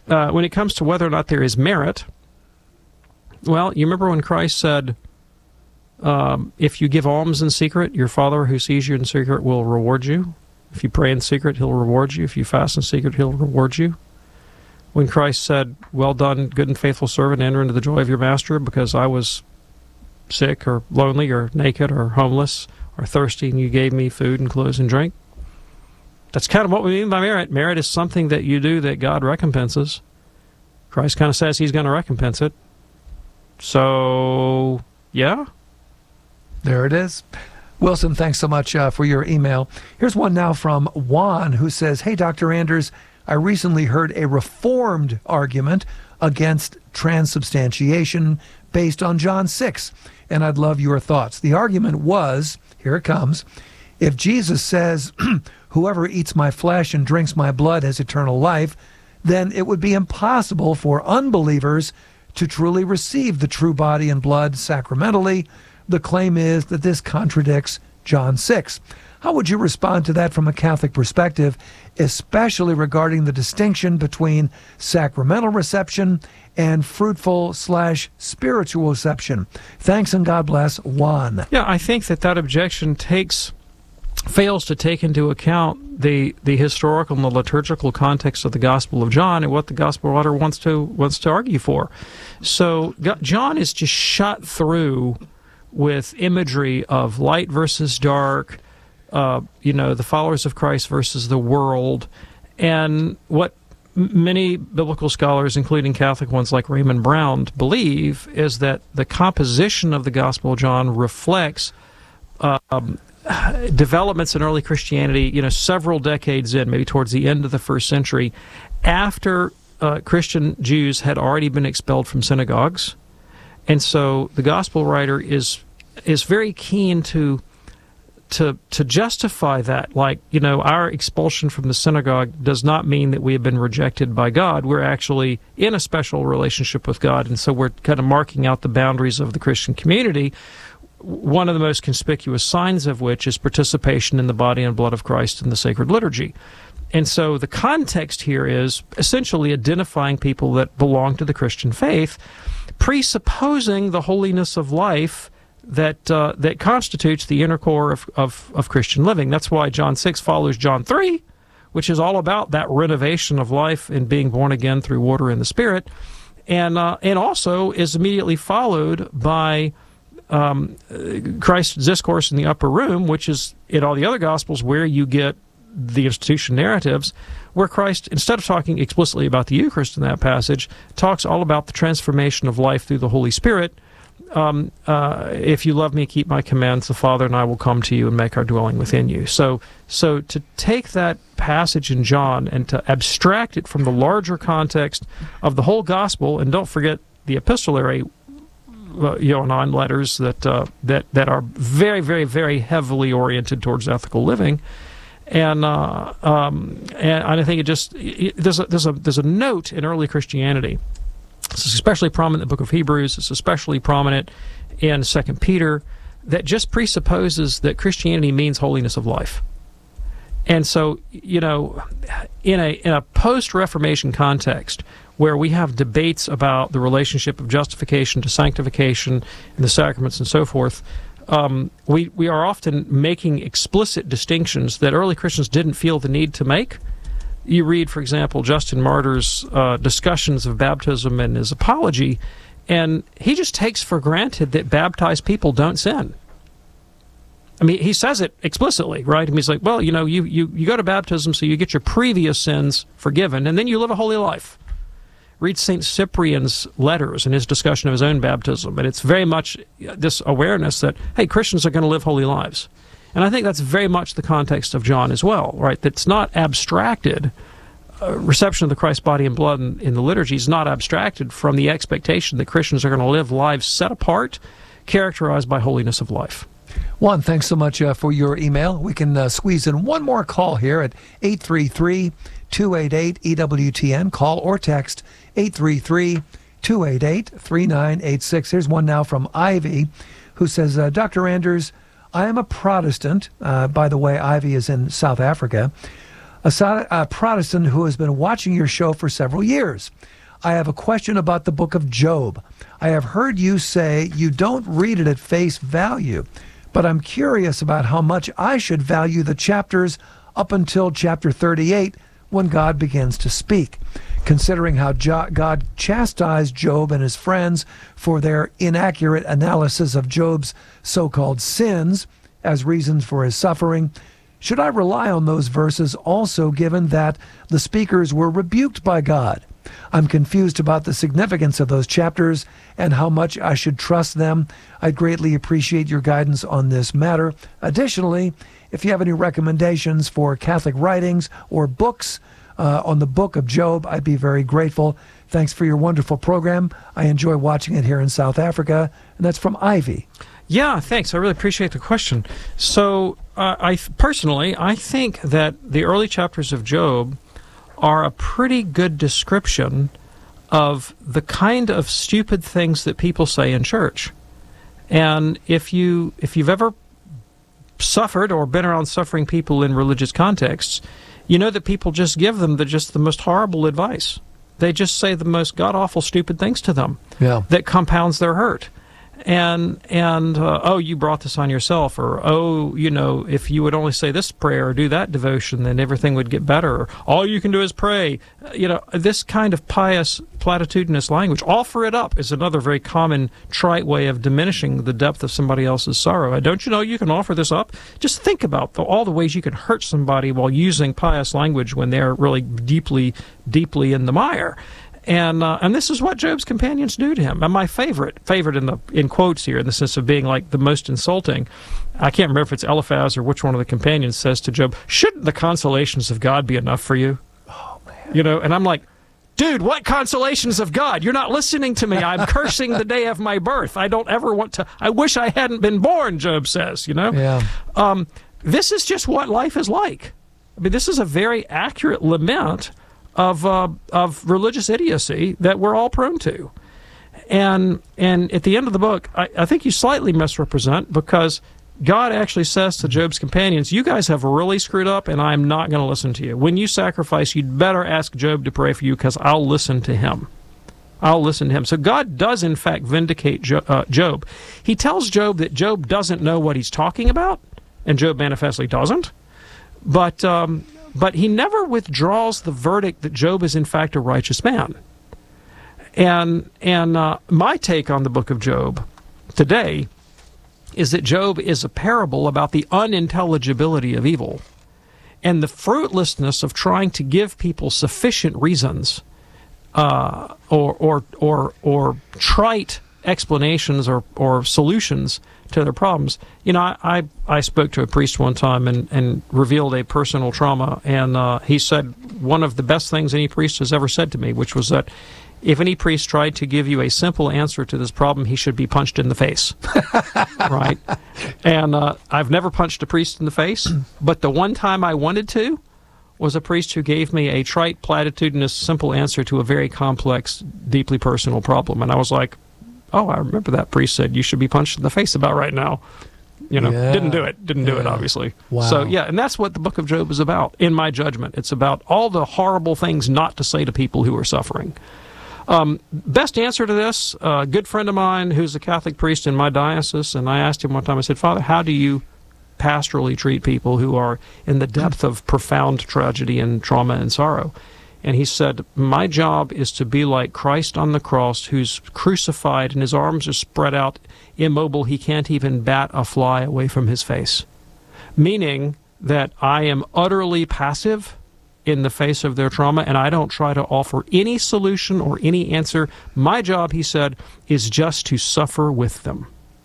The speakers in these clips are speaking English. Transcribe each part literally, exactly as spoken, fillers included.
uh, when it comes to whether or not there is merit, well, you remember when Christ said, um, if you give alms in secret, your Father who sees you in secret will reward you. If you pray in secret, he'll reward you. If you fast in secret, he'll reward you. When Christ said, well done, good and faithful servant, enter into the joy of your master, because I was sick or lonely or naked or homeless or thirsty, and you gave me food and clothes and drink. That's kind of what we mean by merit. Merit is something that you do that God recompenses. Christ kind of says he's going to recompense it. So, yeah. There it is. Wilson, thanks so much uh, for your email. Here's one now from Juan, who says, hey, Doctor Anders, I recently heard a reformed argument against transubstantiation based on John six, and I'd love your thoughts. The argument was, here it comes, if Jesus says, whoever eats my flesh and drinks my blood has eternal life, then it would be impossible for unbelievers to truly receive the true body and blood sacramentally. The claim is that this contradicts John six. How would you respond to that from a Catholic perspective, especially regarding the distinction between sacramental reception and fruitful slash spiritual reception? Thanks and God bless, Juan. Yeah, I think that that objection takes fails to take into account the the historical and the liturgical context of the Gospel of John and what the Gospel writer wants to wants to argue for. So John is just shot through with imagery of light versus dark, uh, you know, the followers of Christ versus the world, and what many biblical scholars, including Catholic ones like Raymond Brown, believe is that the composition of the Gospel of John reflects um, developments in early Christianity, you know, several decades in, maybe towards the end of the first century, after uh, Christian Jews had already been expelled from synagogues. And so the gospel writer is is very keen to to to justify that, like, you know, our expulsion from the synagogue does not mean that we have been rejected by God. We're actually in a special relationship with God, and so we're kind of marking out the boundaries of the Christian community, one of the most conspicuous signs of which is participation in the body and blood of Christ in the sacred liturgy. And so the context here is essentially identifying people that belong to the Christian faith, presupposing the holiness of life that uh, that constitutes the inner core of, of, of Christian living. That's why John six follows John three, which is all about that renovation of life and being born again through water and the Spirit, and uh, and also is immediately followed by um, Christ's discourse in the upper room, which is in all the other Gospels where you get the institution narratives, where Christ, instead of talking explicitly about the Eucharist in that passage, talks all about the transformation of life through the Holy Spirit. Um, uh, if you love me, keep my commands, the Father and I will come to you and make our dwelling within you. So, so to take that passage in John and to abstract it from the larger context of the whole Gospel, and don't forget the epistolary uh, Johannine letters that uh, that that are very, very, very heavily oriented towards ethical living. And uh, um, and I think it just it, there's a there's a there's a note in early Christianity. It's especially prominent in the book of Hebrews. It's especially prominent in Second Peter, that just presupposes that Christianity means holiness of life. And so, you know, in a in a post-Reformation context where we have debates about the relationship of justification to sanctification and the sacraments and so forth, Um, we, we are often making explicit distinctions that early Christians didn't feel the need to make. You read, for example, Justin Martyr's uh, discussions of baptism and his apology, and he just takes for granted that baptized people don't sin. I mean, he says it explicitly, right? I mean, he's like, well, you know, you, you, you go to baptism so you get your previous sins forgiven, and then you live a holy life. Read Saint Cyprian's letters and his discussion of his own baptism, and it's very much this awareness that, hey, Christians are going to live holy lives. And I think that's very much the context of John as well, right? That's not abstracted. Uh, reception of the Christ body and blood in, in the liturgy is not abstracted from the expectation that Christians are going to live lives set apart, characterized by holiness of life. Juan, thanks so much uh, for your email. We can uh, squeeze in one more call here at eight three three, two eight eight, E W T N. Call or text eight three three, two eight eight, three nine eight six. Here's one now from Ivy, who says, uh, Doctor Anders, I am a Protestant. Uh, by the way, Ivy is in South Africa. a, so- a Protestant who has been watching your show for several years. I have a question about the book of Job. I have heard you say you don't read it at face value, but I'm curious about how much I should value the chapters up until chapter thirty-eight when God begins to speak, considering how jo- God chastised Job and his friends for their inaccurate analysis of Job's so-called sins as reasons for his suffering. Should I rely on those verses also, given that the speakers were rebuked by God? I'm confused about the significance of those chapters and how much I should trust them. I'd greatly appreciate your guidance on this matter. Additionally, if you have any recommendations for Catholic writings or books uh, on the book of Job, I'd be very grateful. Thanks for your wonderful program. I enjoy watching it here in South Africa. And that's from Ivy. Yeah, thanks. I really appreciate the question. So, uh, I personally, I think that the early chapters of Job are a pretty good description of the kind of stupid things that people say in church. And if you if you've ever suffered or been around suffering people in religious contexts, you know that people just give them the just the most horrible advice. They just say the most god-awful stupid things to them Yeah. that compounds their hurt. And, and uh, oh, you brought this on yourself, or, oh, you know, if you would only say this prayer or do that devotion, then everything would get better, or all you can do is pray. Uh, you know, this kind of pious, platitudinous language. Offer it up is another very common, trite way of diminishing the depth of somebody else's sorrow. Uh, don't you know you can offer this up? Just think about the, all the ways you can hurt somebody while using pious language when they're really deeply, deeply in the mire. And uh, and this is what Job's companions do to him. And my favorite, favorite in the in quotes here, in the sense of being like the most insulting, I can't remember if it's Eliphaz or which one of the companions says to Job, "Shouldn't the consolations of God be enough for you?" Oh, man. You know, and I'm like, dude, what consolations of God? You're not listening to me. I'm cursing the day of my birth. I don't ever want to. I wish I hadn't been born, Job says, you know? Yeah. Um, this is just what life is like. I mean, this is a very accurate lament of uh, of religious idiocy that we're all prone to. And and at the end of the book, I, I think you slightly misrepresent, because God actually says to Job's companions, you guys have really screwed up, and I'm not going to listen to you. When you sacrifice, you'd better ask Job to pray for you, because I'll listen to him. I'll listen to him. So God does, in fact, vindicate Jo- uh, Job. He tells Job that Job doesn't know what he's talking about, and Job manifestly doesn't. But... Um, But he never withdraws the verdict that Job is in fact a righteous man. And and uh, my take on the book of Job today is that Job is a parable about the unintelligibility of evil and the fruitlessness of trying to give people sufficient reasons uh, or, or or or trite explanations or, or solutions to their problems. You know, I, I, I spoke to a priest one time and, and revealed a personal trauma, and uh, he said one of the best things any priest has ever said to me, which was that if any priest tried to give you a simple answer to this problem, he should be punched in the face. Right? And uh, I've never punched a priest in the face, but the one time I wanted to was a priest who gave me a trite, platitudinous, simple answer to a very complex, deeply personal problem. And I was like, oh, I remember that priest said you should be punched in the face about right now. You know, Yeah. didn't do it. Didn't do Yeah. it, obviously. Wow. So, yeah, and that's what the book of Job is about, in my judgment. It's about all the horrible things not to say to people who are suffering. Um, best answer to this, a good friend of mine who's a Catholic priest in my diocese, and I asked him one time, I said, Father, how do you pastorally treat people who are in the depth of profound tragedy and trauma and sorrow? And he said, my job is to be like Christ on the cross, who's crucified and his arms are spread out, immobile. He can't even bat a fly away from his face. Meaning that I am utterly passive in the face of their trauma, and I don't try to offer any solution or any answer. My job, he said, is just to suffer with them.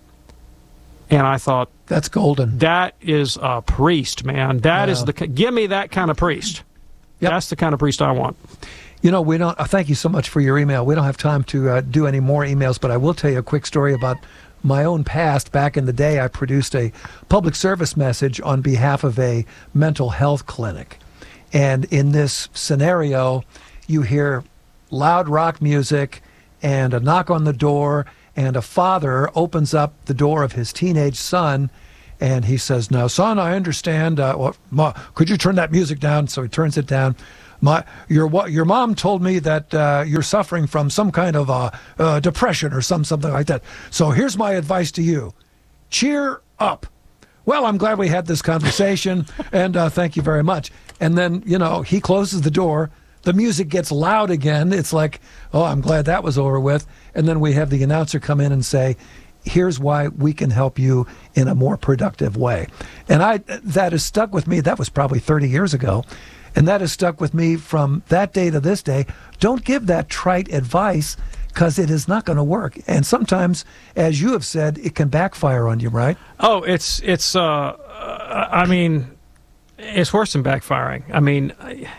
And I thought, That's golden. that is a priest, man. That Yeah. is the, give me that kind of priest. Yep. That's the kind of priest I want. You know, we don't. Uh, thank you so much for your email. We don't have time to uh, do any more emails, but I will tell you a quick story about my own past. Back in the day, I produced a public service message on behalf of a mental health clinic. And in this scenario, you hear loud rock music and a knock on the door, and a father opens up the door of his teenage son, And he says, now, son, I understand. Uh, well, Ma, could you turn that music down? So he turns it down. My, your your mom told me that uh, you're suffering from some kind of uh, uh, depression or some something like that. So here's my advice to you. Cheer up. Well, I'm glad we had this conversation, and uh, thank you very much. And then, you know, he closes the door. The music gets loud again. It's like, oh, I'm glad that was over with. And then we have the announcer come in and say, here's why we can help you in a more productive way. And I that has stuck with me. That was probably thirty years ago. And that has stuck with me from that day to this day. Don't give that trite advice, because it is not going to work. And sometimes, as you have said, it can backfire on you, right? Oh, it's, it's. Uh, I mean, it's worse than backfiring. I mean,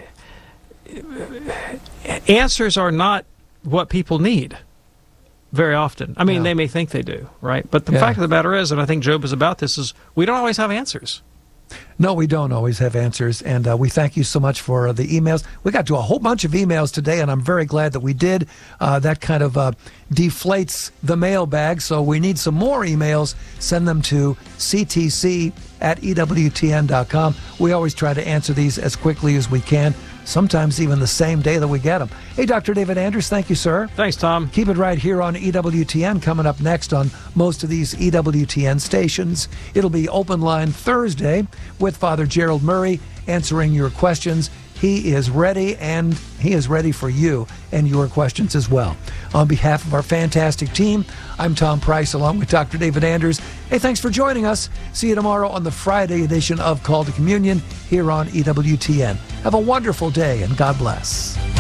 answers are not what people need very often. I mean, No. they may think they do, right? But the Yeah. fact of the matter is, and I think Job is about this, is we don't always have answers. No, we don't always have answers, and uh, we thank you so much for uh, the emails. We got to a whole bunch of emails today, and I'm very glad that we did. Uh, that kind of uh, deflates the mailbag, so we need some more emails. Send them to c t c at e w t n dot com. We always try to answer these as quickly as we can, sometimes even the same day that we get them. Hey, Doctor David Anders, thank you, sir. Thanks, Tom. Keep it right here on E W T N. Coming up next on most of these E W T N stations, it'll be Open Line Thursday with Father Gerald Murray answering your questions. He is ready, and he is ready for you and your questions as well. On behalf of our fantastic team, I'm Tom Price along with Doctor David Anders. Hey, thanks for joining us. See you tomorrow on the Friday edition of Call to Communion here on E W T N. Have a wonderful day, and God bless.